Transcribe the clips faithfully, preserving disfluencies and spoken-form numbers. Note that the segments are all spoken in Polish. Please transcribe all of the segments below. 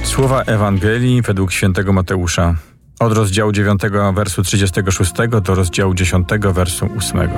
Słowa Ewangelii według świętego Mateusza. Od rozdziału dziewiątego, wersu trzydziestego szóstego do rozdziału dziesiątego, wersu ósmego.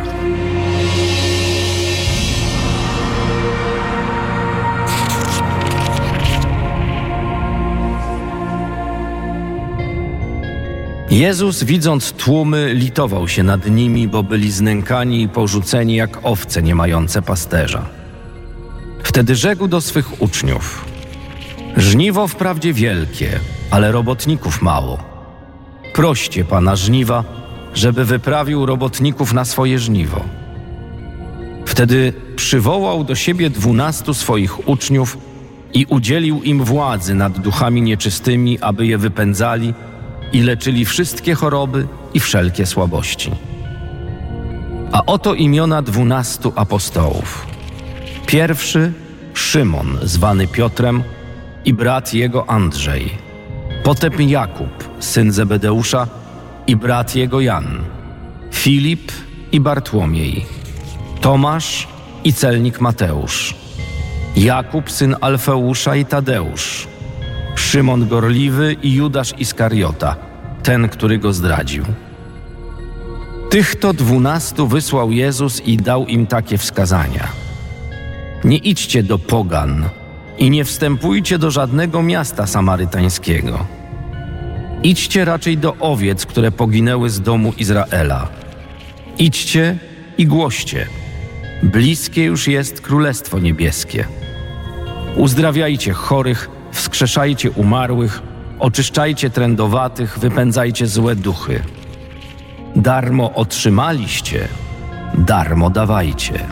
Jezus, widząc tłumy, litował się nad nimi, bo byli znękani i porzuceni jak owce nie mające pasterza. Wtedy rzekł do swych uczniów: żniwo wprawdzie wielkie, ale robotników mało. Proście Pana żniwa, żeby wyprawił robotników na swoje żniwo. Wtedy przywołał do siebie dwunastu swoich uczniów i udzielił im władzy nad duchami nieczystymi, aby je wypędzali i leczyli wszystkie choroby i wszelkie słabości. A oto imiona dwunastu apostołów. Pierwszy Szymon, zwany Piotrem, i brat jego Andrzej. Potem Jakub, syn Zebedeusza, i brat jego Jan. Filip i Bartłomiej. Tomasz i celnik Mateusz. Jakub, syn Alfeusza, i Tadeusz. Szymon Gorliwy i Judasz Iskariota, ten, który go zdradził. Tych to dwunastu wysłał Jezus i dał im takie wskazania: nie idźcie do pogan i nie wstępujcie do żadnego miasta samarytańskiego. Idźcie raczej do owiec, które poginęły z domu Izraela. Idźcie i głoście: bliskie już jest Królestwo Niebieskie. Uzdrawiajcie chorych, wskrzeszajcie umarłych, oczyszczajcie trędowatych, wypędzajcie złe duchy. Darmo otrzymaliście, darmo dawajcie.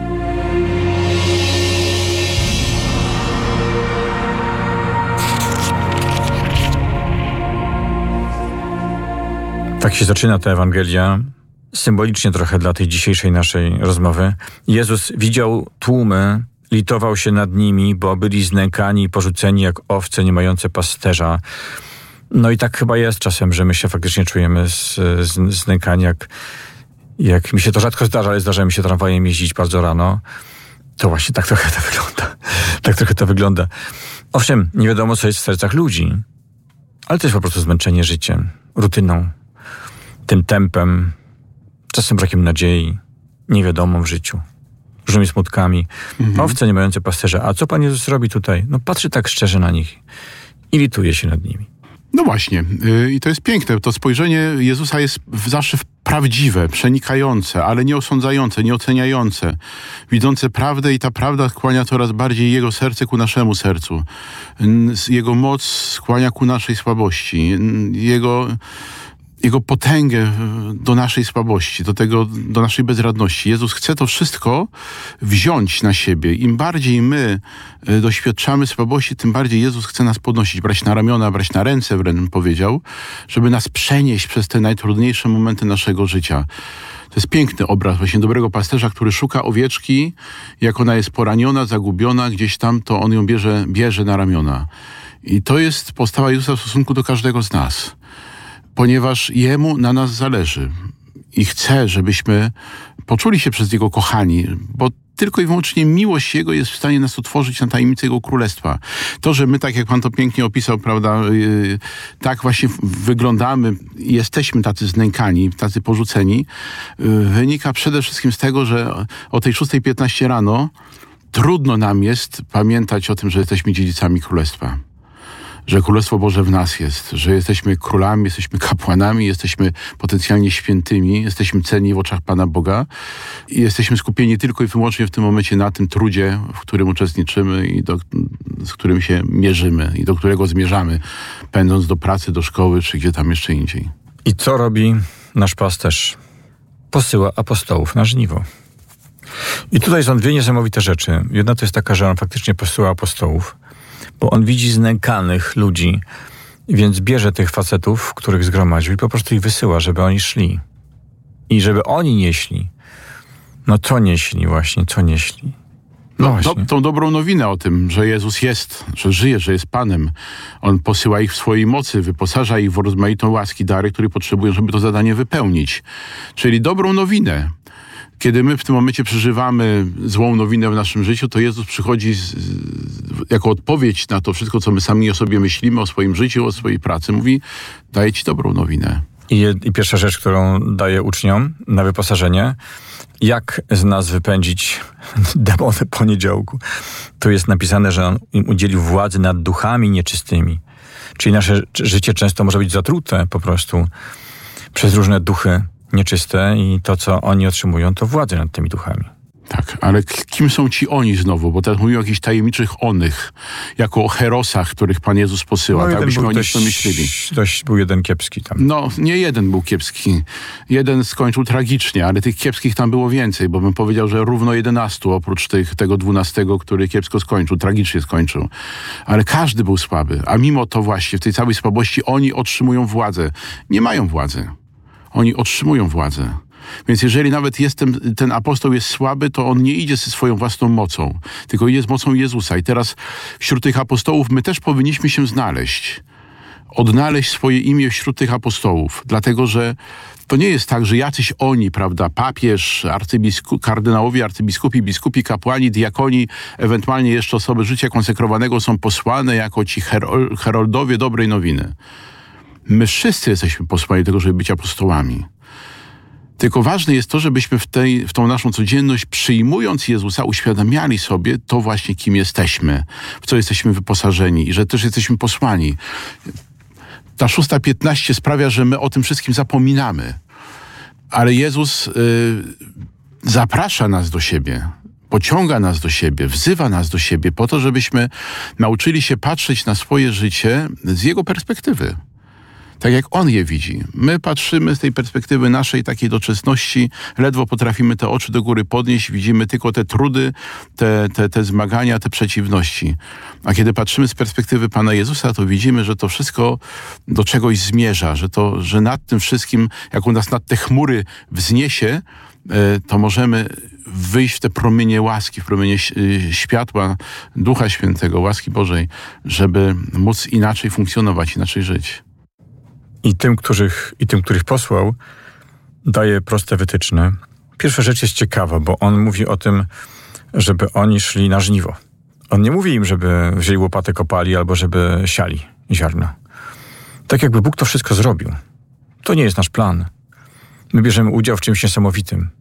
Tak się zaczyna ta Ewangelia, symbolicznie trochę dla tej dzisiejszej naszej rozmowy. Jezus widział tłumy, litował się nad nimi, bo byli znękani i porzuceni jak owce nie mające pasterza. No i tak chyba jest czasem, że my się faktycznie czujemy z, z, znękani, jak, jak mi się to rzadko zdarza, ale zdarza mi się tramwajem jeździć bardzo rano. To właśnie tak trochę to wygląda. Tak trochę to wygląda. Owszem, nie wiadomo, co jest w sercach ludzi, ale to jest po prostu zmęczenie życiem, rutyną, tym tempem, czasem brakiem nadziei, niewiadomą w życiu, różnymi smutkami. Mhm. Owce nie mające pasterza. A co Pan Jezus robi tutaj? No patrzy tak szczerze na nich i lituje się nad nimi. No właśnie. Yy, I to jest piękne. To spojrzenie Jezusa jest zawsze prawdziwe, przenikające, ale nie osądzające, nie oceniające. Widzące prawdę i ta prawda skłania coraz bardziej Jego serce ku naszemu sercu. Jego moc skłania ku naszej słabości. Jego... Jego potęgę do naszej słabości, do tego, do naszej bezradności. Jezus chce to wszystko wziąć na siebie. Im bardziej my doświadczamy słabości, tym bardziej Jezus chce nas podnosić, brać na ramiona, brać na ręce, wręcz bym powiedział, żeby nas przenieść przez te najtrudniejsze momenty naszego życia. To jest piękny obraz właśnie dobrego pasterza, który szuka owieczki, jak ona jest poraniona, zagubiona gdzieś tam, to on ją bierze, bierze na ramiona. I to jest postawa Jezusa w stosunku do każdego z nas. Ponieważ Jemu na nas zależy i chce, żebyśmy poczuli się przez Niego kochani, bo tylko i wyłącznie miłość Jego jest w stanie nas otworzyć na tajemnicę Jego Królestwa. To, że my, tak jak Pan to pięknie opisał, prawda, yy, tak właśnie wyglądamy, jesteśmy tacy znękani, tacy porzuceni, yy, wynika przede wszystkim z tego, że o tej szóstej piętnaście rano trudno nam jest pamiętać o tym, że jesteśmy dziedzicami Królestwa. Że Królestwo Boże w nas jest, że jesteśmy królami, jesteśmy kapłanami, jesteśmy potencjalnie świętymi, jesteśmy cenni w oczach Pana Boga i jesteśmy skupieni tylko i wyłącznie w tym momencie na tym trudzie, w którym uczestniczymy i do, z którym się mierzymy i do którego zmierzamy, pędząc do pracy, do szkoły, czy gdzie tam jeszcze indziej. I co robi nasz pasterz? Posyła apostołów na żniwo. I tutaj są dwie niesamowite rzeczy. Jedna to jest taka, że on faktycznie posyła apostołów, bo on widzi znękanych ludzi, więc bierze tych facetów, których zgromadził i po prostu ich wysyła, żeby oni szli. I żeby oni nieśli. No co nieśli właśnie, co nieśli? No, no do, tą dobrą nowinę o tym, że Jezus jest, że żyje, że jest Panem. On posyła ich w swojej mocy, wyposaża ich w rozmaitą łaski, dary, które potrzebują, żeby to zadanie wypełnić. Czyli dobrą nowinę. Kiedy my w tym momencie przeżywamy złą nowinę w naszym życiu, to Jezus przychodzi z, z, jako odpowiedź na to wszystko, co my sami o sobie myślimy, o swoim życiu, o swojej pracy. Mówi, daję ci dobrą nowinę. I, I pierwsza rzecz, którą daje uczniom na wyposażenie, jak z nas wypędzić demony poniedziałku. Tu jest napisane, że on im udzielił władzy nad duchami nieczystymi. Czyli nasze życie często może być zatrute po prostu przez różne duchy nieczyste i to, co oni otrzymują, to władzę nad tymi duchami. Tak, ale kim są ci oni znowu? Bo teraz mówimy o jakichś tajemniczych onych, jako o herosach, których Pan Jezus posyła. No, tak byśmy o nich dość, pomyśleli. Dość był jeden kiepski tam. No, nie jeden był kiepski. Jeden skończył tragicznie, ale tych kiepskich tam było więcej, bo bym powiedział, że równo jedenastu, oprócz tych, tego dwunastego, który kiepsko skończył, tragicznie skończył. Ale każdy był słaby, a mimo to właśnie w tej całej słabości oni otrzymują władzę. Nie mają władzy. Oni otrzymują władzę. Więc jeżeli nawet jest ten, ten apostoł jest słaby, to on nie idzie ze swoją własną mocą, tylko idzie z mocą Jezusa. I teraz wśród tych apostołów my też powinniśmy się znaleźć. Odnaleźć swoje imię wśród tych apostołów. Dlatego, że to nie jest tak, że jacyś oni, prawda, papież, arcybiskup, kardynałowie, arcybiskupi, biskupi, kapłani, diakoni, ewentualnie jeszcze osoby życia konsekrowanego są posłane jako ci herol, heroldowie dobrej nowiny. My wszyscy jesteśmy posłani do tego, żeby być apostołami. Tylko ważne jest to, żebyśmy w, tej, w tą naszą codzienność, przyjmując Jezusa, uświadamiali sobie to właśnie, kim jesteśmy, w co jesteśmy wyposażeni i że też jesteśmy posłani. Ta szósta piętnaście sprawia, że my o tym wszystkim zapominamy. Ale Jezus y, zaprasza nas do siebie, pociąga nas do siebie, wzywa nas do siebie po to, żebyśmy nauczyli się patrzeć na swoje życie z Jego perspektywy. Tak jak On je widzi. My patrzymy z tej perspektywy naszej takiej doczesności, ledwo potrafimy te oczy do góry podnieść, widzimy tylko te trudy, te, te, te zmagania, te przeciwności. A kiedy patrzymy z perspektywy Pana Jezusa, to widzimy, że to wszystko do czegoś zmierza, że, to, że nad tym wszystkim, jak On nas nad te chmury wzniesie, to możemy wyjść w te promienie łaski, w promienie światła Ducha Świętego, łaski Bożej, żeby móc inaczej funkcjonować, inaczej żyć. I tym, których, I tym, których posłał, daje proste wytyczne. Pierwsza rzecz jest ciekawa, bo on mówi o tym, żeby oni szli na żniwo. On nie mówi im, żeby wzięli łopatę, kopali albo żeby siali ziarno. Tak jakby Bóg to wszystko zrobił. To nie jest nasz plan. My bierzemy udział w czymś niesamowitym.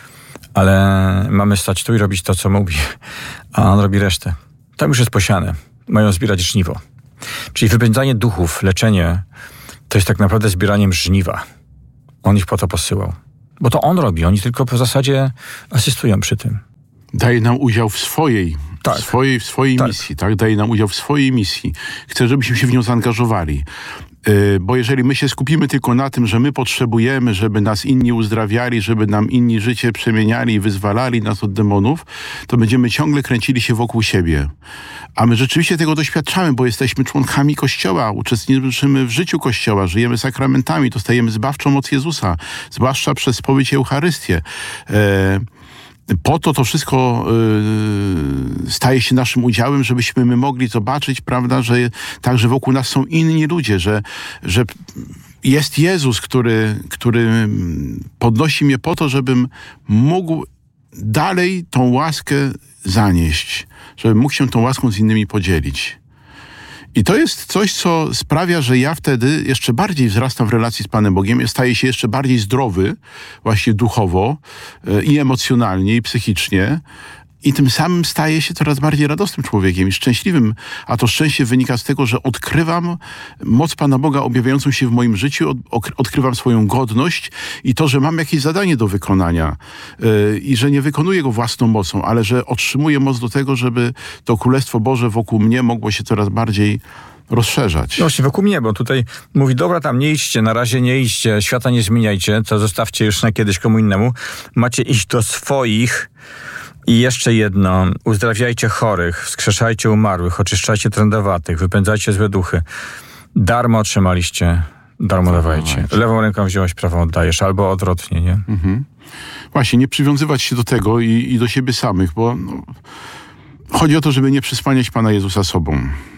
Ale mamy stać tu i robić to, co mówi. A on robi resztę. Tam już jest posiane. Mają zbierać żniwo. Czyli wypędzanie duchów, leczenie, to jest tak naprawdę zbieraniem żniwa. On ich po to posyłał. Bo to on robi, oni tylko w zasadzie asystują przy tym. Daje nam udział w swojej, tak. w swojej, w swojej tak. misji, tak? Daje nam udział w swojej misji. Chce, żebyśmy się w nią zaangażowali. Yy, bo jeżeli my się skupimy tylko na tym, że my potrzebujemy, żeby nas inni uzdrawiali, żeby nam inni życie przemieniali i wyzwalali nas od demonów, to będziemy ciągle kręcili się wokół siebie. A my rzeczywiście tego doświadczamy, bo jesteśmy członkami Kościoła, uczestniczymy w życiu Kościoła, żyjemy sakramentami, dostajemy zbawczą moc Jezusa, zwłaszcza przez spowiedź i Eucharystię. Yy, Po to to wszystko y, staje się naszym udziałem, żebyśmy my mogli zobaczyć, prawda, że także wokół nas są inni ludzie, że, że jest Jezus, który, który podnosi mnie po to, żebym mógł dalej tą łaskę zanieść, żebym mógł się tą łaską z innymi podzielić. I to jest coś, co sprawia, że ja wtedy jeszcze bardziej wzrastam w relacji z Panem Bogiem, staję się jeszcze bardziej zdrowy, właśnie duchowo i emocjonalnie, i psychicznie. I tym samym staję się coraz bardziej radosnym człowiekiem i szczęśliwym. A to szczęście wynika z tego, że odkrywam moc Pana Boga objawiającą się w moim życiu, od, odkrywam swoją godność i to, że mam jakieś zadanie do wykonania yy, i że nie wykonuję go własną mocą, ale że otrzymuję moc do tego, żeby to Królestwo Boże wokół mnie mogło się coraz bardziej rozszerzać. No właśnie wokół mnie, bo tutaj mówi, dobra, tam nie idźcie, na razie nie idźcie, świata nie zmieniajcie, to zostawcie już na kiedyś komu innemu. Macie iść do swoich. I jeszcze jedno, uzdrawiajcie chorych, wskrzeszajcie umarłych, oczyszczajcie trędowatych, wypędzajcie złe duchy. Darmo otrzymaliście, darmo dawajcie. dawajcie. Lewą ręką wziąłeś, prawą oddajesz, albo odwrotnie, nie? Mhm. Właśnie, nie przywiązywać się do tego i, i do siebie samych, bo no, chodzi o to, żeby nie przysłaniać Pana Jezusa sobą.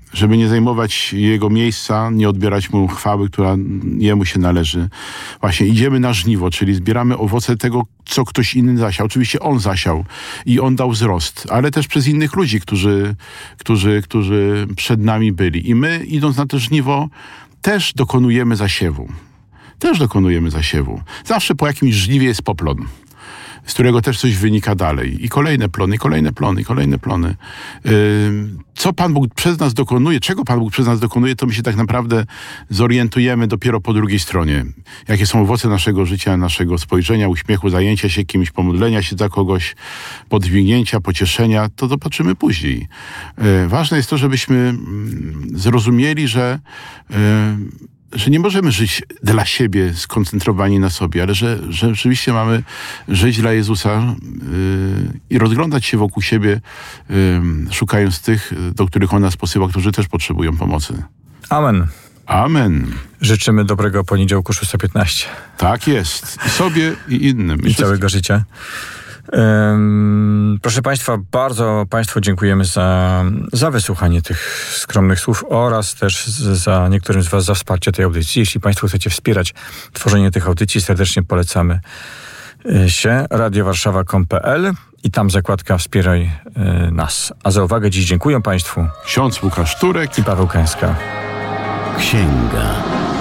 żeby nie zajmować jego miejsca, nie odbierać mu chwały, która jemu się należy. Właśnie idziemy na żniwo, czyli zbieramy owoce tego, co ktoś inny zasiał. Oczywiście on zasiał i on dał wzrost, ale też przez innych ludzi, którzy, którzy, którzy przed nami byli. I my, idąc na to żniwo, też dokonujemy zasiewu. Też dokonujemy zasiewu. Zawsze po jakimś żniwie jest poplon, z którego też coś wynika dalej. I kolejne plony, i kolejne plony, i kolejne plony. Yy, co Pan Bóg przez nas dokonuje, czego Pan Bóg przez nas dokonuje, to my się tak naprawdę zorientujemy dopiero po drugiej stronie. Jakie są owoce naszego życia, naszego spojrzenia, uśmiechu, zajęcia się kimś, pomodlenia się za kogoś, podźwignięcia, pocieszenia, to zobaczymy później. Yy, ważne jest to, żebyśmy zrozumieli, że yy, że nie możemy żyć dla siebie, skoncentrowani na sobie, ale że, że rzeczywiście mamy żyć dla Jezusa yy, i rozglądać się wokół siebie, yy, szukając tych, do których On nas posyła, którzy też potrzebują pomocy. Amen. Amen. Życzymy dobrego poniedziałku szósta piętnaście. Tak jest. I sobie, i innym. I całego życia. Um, proszę Państwa, bardzo Państwu dziękujemy za, za wysłuchanie tych skromnych słów oraz też za niektórym z Was za wsparcie tej audycji. Jeśli Państwo chcecie wspierać tworzenie tych audycji, serdecznie polecamy się radio warszawa kropka com kropka pe el i tam zakładka Wspieraj y, nas. A za uwagę dziś dziękuję Państwu ksiądz Łukasz Turek i Paweł Kęska. Księga.